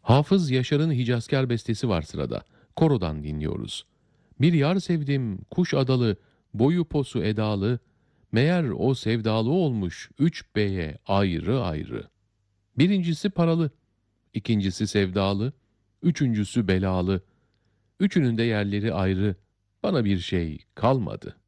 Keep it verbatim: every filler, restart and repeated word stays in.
Hafız Yaşar'ın Hicazkar bestesi var sırada. Korodan dinliyoruz. Bir yar sevdim, kuş adalı, boyu posu edalı, meğer o sevdalı olmuş üç beye ayrı ayrı. Birincisi paralı, ikincisi sevdalı, üçüncüsü belalı. Üçünün de yerleri ayrı, bana bir şey kalmadı.